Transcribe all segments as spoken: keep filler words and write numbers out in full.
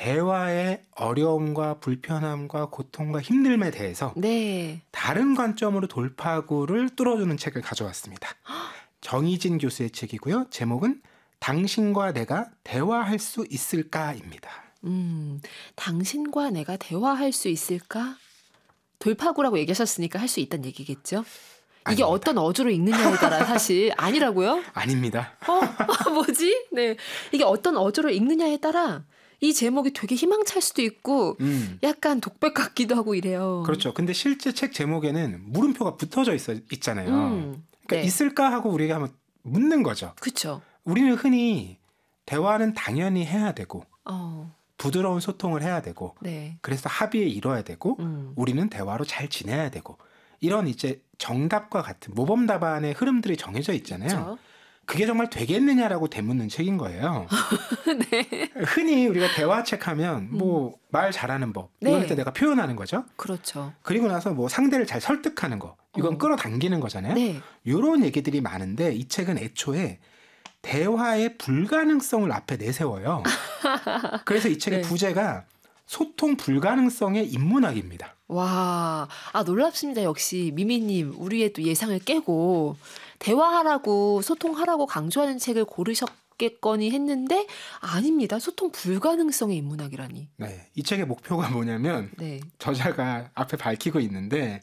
대화의 어려움과 불편함과 고통과 힘듦에 대해서 네. 다른 관점으로 돌파구를 뚫어주는 책을 가져왔습니다. 정희진 교수의 책이고요. 제목은 당신과 내가 대화할 수 있을까입니다. 음, 당신과 내가 대화할 수 있을까? 돌파구라고 얘기하셨으니까 할 수 있다는 얘기겠죠? 이게 아닙니다. 어떤 어조로 읽느냐에 따라 사실 아니라고요? 아닙니다. 어, 뭐지? 네. 이게 어떤 어조로 읽느냐에 따라 이 제목이 되게 희망찰 수도 있고 음, 약간 독백 같기도 하고 이래요. 그렇죠. 근데 실제 책 제목에는 물음표가 붙어져 있어, 있잖아요. 음, 그러니까 네. 있을까 하고 우리가 한번 묻는 거죠. 그렇죠. 우리는 흔히 대화는 당연히 해야 되고 어, 부드러운 소통을 해야 되고 네. 그래서 합의에 이뤄야 되고 음, 우리는 대화로 잘 지내야 되고 이런 이제 정답과 같은 모범 답안의 흐름들이 정해져 있잖아요. 그렇죠. 그게 정말 되겠느냐라고 되묻는 책인 거예요. 네. 흔히 우리가 대화책 하면 뭐 말 잘하는 법 네. 이걸 때 내가 표현하는 거죠. 그렇죠. 그리고 나서 뭐 상대를 잘 설득하는 거 이건 어. 끌어당기는 거잖아요. 네. 이런 얘기들이 많은데 이 책은 애초에 대화의 불가능성을 앞에 내세워요. 그래서 이 책의 네. 부제가 소통 불가능성의 인문학입니다. 와, 아 놀랍습니다. 역시 미미님 우리의 또 예상을 깨고 대화하라고 소통하라고 강조하는 책을 고르셨겠거니 했는데 아닙니다. 소통 불가능성의 인문학이라니. 네, 이 책의 목표가 뭐냐면 네. 저자가 앞에 밝히고 있는데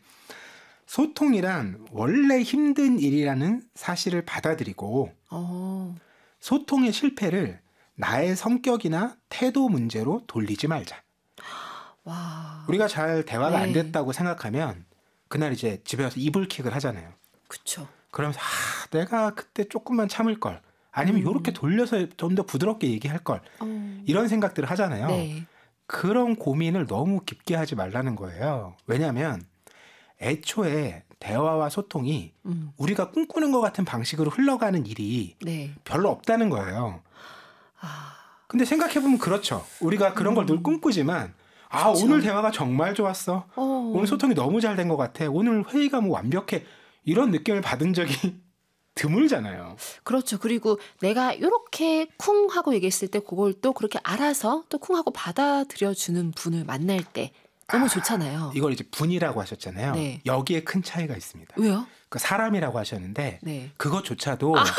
소통이란 원래 힘든 일이라는 사실을 받아들이고 어, 소통의 실패를 나의 성격이나 태도 문제로 돌리지 말자. 와, 우리가 잘 대화가 네. 안 됐다고 생각하면 그날 이제 집에 와서 이불킥을 하잖아요. 그쵸. 그러면서 아, 내가 그때 조금만 참을 걸. 아니면 음. 이렇게 돌려서 좀 더 부드럽게 얘기할 걸. 어, 이런 생각들을 하잖아요. 네. 그런 고민을 너무 깊게 하지 말라는 거예요. 왜냐하면 애초에 대화와 소통이 음, 우리가 꿈꾸는 것 같은 방식으로 흘러가는 일이 네. 별로 없다는 거예요. 아, 근데 생각해보면 그렇죠. 우리가 그런 걸 늘 꿈꾸지만 아 그쵸. 오늘 대화가 정말 좋았어. 어, 오늘 소통이 너무 잘 된 것 같아. 오늘 회의가 뭐 완벽해. 이런 느낌을 받은 적이 드물잖아요. 그렇죠. 그리고 내가 이렇게 쿵 하고 얘기했을 때 그걸 또 그렇게 알아서 또 쿵 하고 받아들여주는 분을 만날 때 너무 좋잖아요. 이걸 이제 분이라고 하셨잖아요. 네. 여기에 큰 차이가 있습니다. 왜요? 그 사람이라고 하셨는데 네. 그것조차도 아,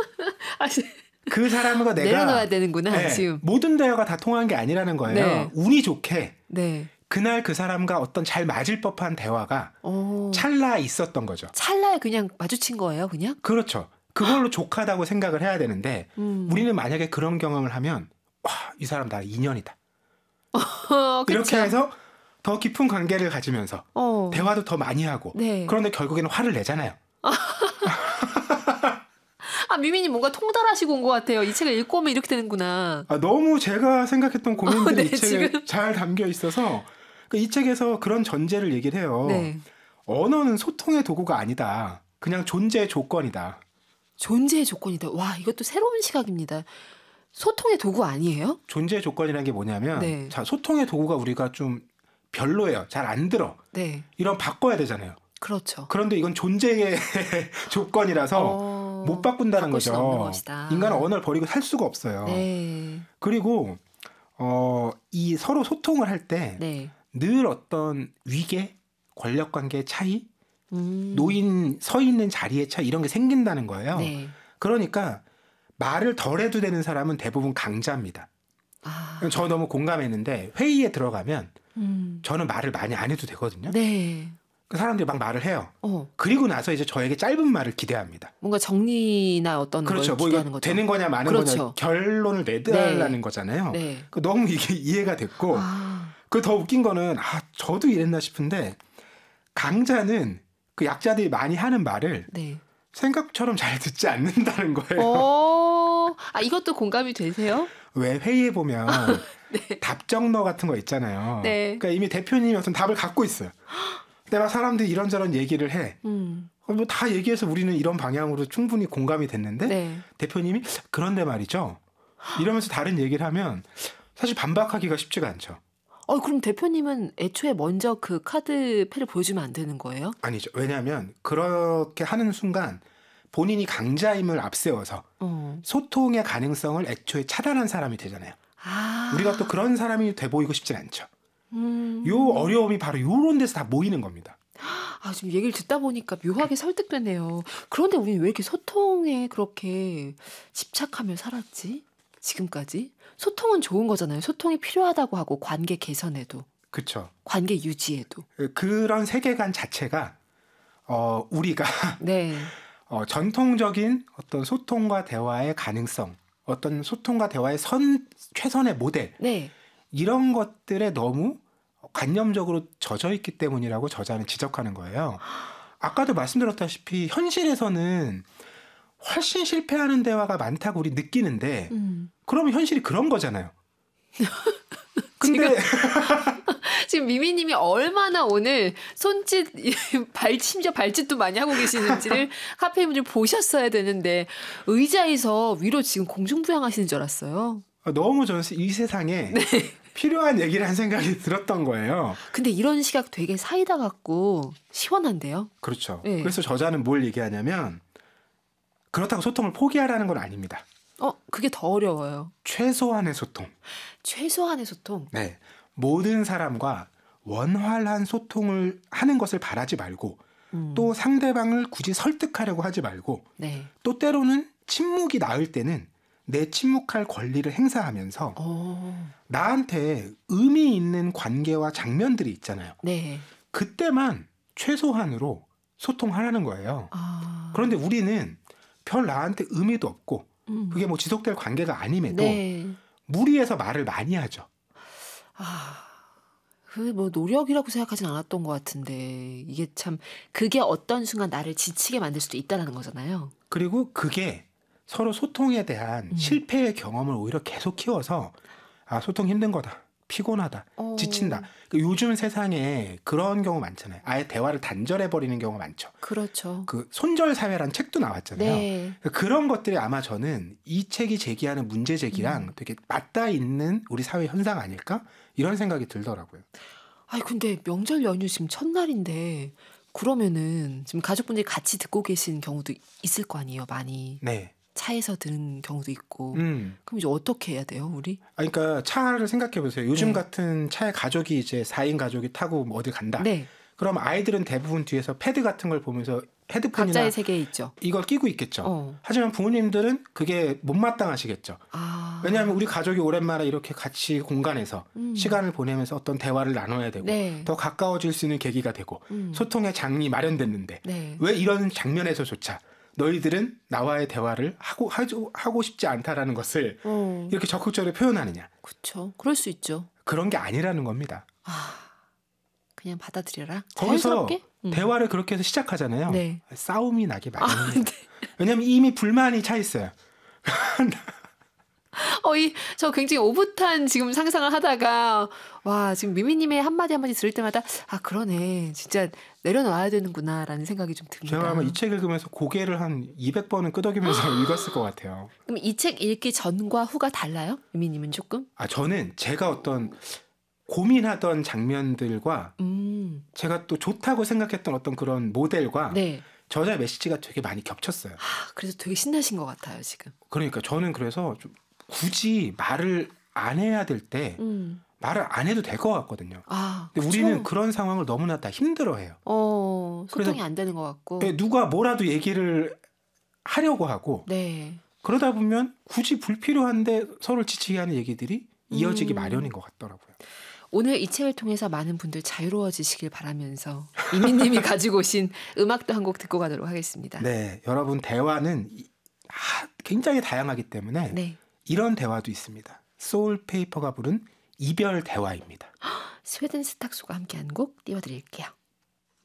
그 사람과 내가 내려놔야 되는구나 네, 지금. 모든 대화가 다 통한 게 아니라는 거예요. 네. 운이 좋게 네. 그날 그 사람과 어떤 잘 맞을 법한 대화가 어, 찰나 있었던 거죠. 찰나에 그냥 마주친 거예요, 그냥? 그렇죠. 그걸로 족하다고 생각을 해야 되는데 음. 우리는 만약에 그런 경험을 하면 와, 이 사람 나 인연이다. 어, 이렇게 그쵸? 해서 더 깊은 관계를 가지면서 어, 대화도 더 많이 하고 네. 그런데 결국에는 화를 내잖아요. 아, 미미님 뭔가 통달하시고 온 것 같아요. 이 책을 읽고 오면 이렇게 되는구나. 아, 너무 제가 생각했던 고민들이 어, 네, 이 책에 지금. 잘 담겨 있어서 그 이 책에서 그런 전제를 얘기를 해요. 네. 언어는 소통의 도구가 아니다. 그냥 존재의 조건이다. 존재의 조건이다. 와, 이것도 새로운 시각입니다. 소통의 도구 아니에요? 존재의 조건이라는 게 뭐냐면 네. 자, 소통의 도구가 우리가 좀 별로예요. 잘 안 들어. 네. 이런 바꿔야 되잖아요. 그렇죠. 그런데 이건 존재의 조건이라서 어, 못 바꾼다는 바꿀 수는 거죠. 없는 것이다. 인간은 언어를 버리고 살 수가 없어요. 네. 그리고 어, 이 서로 소통을 할 때 늘 네. 어떤 위계, 권력관계의 차이, 음. 노인 서 있는 자리의 차이 이런 게 생긴다는 거예요. 네. 그러니까 말을 덜 해도 되는 사람은 대부분 강자입니다. 아. 저 너무 공감했는데 회의에 들어가면 음. 저는 말을 많이 안 해도 되거든요. 네. 그 사람들이 막 말을 해요. 어. 그리고 나서 이제 저에게 짧은 말을 기대합니다. 뭔가 정리나 어떤 그렇죠. 걸 뭐 기대하는 이거 거죠. 되는 거냐 마는 그렇죠. 거냐 결론을 내달라는 네. 거잖아요. 네. 그 너무 이게 이해가 됐고 아. 그 더 웃긴 거는 아 저도 이랬나 싶은데 강자는 그 약자들이 많이 하는 말을 네. 생각처럼 잘 듣지 않는다는 거예요. 어. 아, 이것도 공감이 되세요? 왜 회의에 보면 네. 답정너 같은 거 있잖아요. 네. 그러니까 이미 대표님이 어떤 답을 갖고 있어요. 근데 막 사람들이 이런저런 얘기를 해. 음. 뭐 다 얘기해서 우리는 이런 방향으로 충분히 공감이 됐는데 네. 대표님이 그런데 말이죠. 이러면서 다른 얘기를 하면 사실 반박하기가 쉽지가 않죠. 어, 그럼 대표님은 애초에 먼저 그 카드 패를 보여주면 안 되는 거예요? 아니죠. 왜냐하면 그렇게 하는 순간 본인이 강자임을 앞세워서 어. 소통의 가능성을 애초에 차단한 사람이 되잖아요. 아. 우리가 또 그런 사람이 돼 보이고 싶진 않죠. 음. 요 어려움이 바로 요런 데서 다 모이는 겁니다. 아, 지금 얘기를 듣다 보니까 묘하게 설득되네요. 그런데 우리는 왜 이렇게 소통에 그렇게 집착하며 살았지? 지금까지? 소통은 좋은 거잖아요. 소통이 필요하다고 하고 관계 개선에도, 그렇죠. 관계 유지에도. 그런 세계관 자체가 어, 우리가 네. 어, 전통적인 어떤 소통과 대화의 가능성, 어떤 소통과 대화의 선 최선의 모델 네. 이런 것들에 너무 관념적으로 젖어 있기 때문이라고 저자는 지적하는 거예요. 아까도 말씀드렸다시피 현실에서는 훨씬 실패하는 대화가 많다고 우리 느끼는데 음. 그러면 현실이 그런 거잖아요. 근데 지금 미미님이 얼마나 오늘 손짓, 발, 심지어 발짓도 많이 하고 계시는지를 카페인분들 보셨어야 되는데 의자에서 위로 지금 공중부양하시는 줄 알았어요. 너무 저는 이 세상에 네. 필요한 얘기를 한 생각이 들었던 거예요. 근데 이런 시각 되게 사이다 같고 시원한데요? 그렇죠. 네. 그래서 저자는 뭘 얘기하냐면 그렇다고 소통을 포기하라는 건 아닙니다. 어, 그게 더 어려워요. 최소한의 소통. 최소한의 소통. 네. 모든 사람과 원활한 소통을 하는 것을 바라지 말고 음. 또 상대방을 굳이 설득하려고 하지 말고 네. 또 때로는 침묵이 나을 때는 내 침묵할 권리를 행사하면서 오. 나한테 의미 있는 관계와 장면들이 있잖아요. 네. 그때만 최소한으로 소통하라는 거예요. 아. 그런데 우리는 별 나한테 의미도 없고 음. 그게 뭐 지속될 관계가 아님에도 네. 무리해서 말을 많이 하죠. 아, 그 뭐 노력이라고 생각하진 않았던 것 같은데 이게 참 그게 어떤 순간 나를 지치게 만들 수도 있다라는 거잖아요. 그리고 그게 서로 소통에 대한 음. 실패의 경험을 오히려 계속 키워서 아 소통 힘든 거다. 피곤하다. 어. 지친다. 그 요즘 세상에 그런 경우 많잖아요. 아예 대화를 단절해버리는 경우가 많죠. 그렇죠. 그 손절 사회란 책도 나왔잖아요. 네. 그런 것들이 아마 저는 이 책이 제기하는 문제 제기랑 음. 되게 맞닿아 있는 우리 사회 현상 아닐까? 이런 생각이 들더라고요. 아니 근데 명절 연휴 지금 첫날인데 그러면은 지금 가족분들이 같이 듣고 계신 경우도 있을 거 아니에요, 많이. 네. 차에서 들은 경우도 있고. 음. 그럼 이제 어떻게 해야 돼요, 우리? 아, 그러니까 차를 생각해 보세요. 요즘 네. 같은 차에 가족이 이제 사 인 가족이 타고 뭐 어디 간다. 네. 그럼 아이들은 대부분 뒤에서 패드 같은 걸 보면서 헤드폰이나 각자의 세계에 있죠. 이걸 끼고 있겠죠. 어. 하지만 부모님들은 그게 못마땅하시겠죠. 아. 왜냐하면 우리 가족이 오랜만에 이렇게 같이 공간에서 음. 시간을 보내면서 어떤 대화를 나눠야 되고 네. 더 가까워질 수 있는 계기가 되고 음. 소통의 장이 마련됐는데 네. 왜 이런 장면에서조차 너희들은 나와의 대화를 하고 하고, 하고 싶지 않다라는 것을 어. 이렇게 적극적으로 표현하느냐. 그렇죠. 그럴 수 있죠. 그런 게 아니라는 겁니다. 아. 그냥 받아들여라. 거기서 자연스럽게? 음. 대화를 그렇게 해서 시작하잖아요. 네. 싸움이 나게 아, 마련입니다. 네. 왜냐하면 이미 불만이 차 있어요. 어, 이, 저 굉장히 오붓한 지금 상상을 하다가, 와, 지금 미미님의 한마디 한마디 들을 때마다, 아, 그러네. 진짜 내려놔야 되는구나라는 생각이 좀 듭니다. 제가 아마 이 책 읽으면서 고개를 한 이백 번은 끄덕이면서 읽었을 것 같아요. 그럼 이 책 읽기 전과 후가 달라요? 미미님은 조금? 아, 저는 제가 어떤 고민하던 장면들과 음, 제가 또 좋다고 생각했던 어떤 그런 모델과 네. 저자의 메시지가 되게 많이 겹쳤어요. 아, 그래서 되게 신나신 것 같아요, 지금. 그러니까 저는 그래서 좀 굳이 말을 안 해야 될 때 음. 말을 안 해도 될 것 같거든요. 아, 근데 그쵸? 우리는 그런 상황을 너무나 다 힘들어해요. 어, 소통이 그래서- 안 되는 것 같고. 예, 누가 뭐라도 얘기를 하려고 하고 네. 그러다 보면 굳이 불필요한데 서로 지치게 하는 얘기들이 이어지기 음. 마련인 것 같더라고요. 오늘 이 책을 통해서 많은 분들 자유로워지시길 바라면서 미미님이 가지고 오신 음악도 한 곡 듣고 가도록 하겠습니다. 네, 여러분 대화는 이- 아, 굉장히 다양하기 때문에 네. 이런 대화도 있습니다. 소울 페이퍼가 부른 이별 대화입니다. 스웨덴 스탁소가 함께한 곡 띄워드릴게요.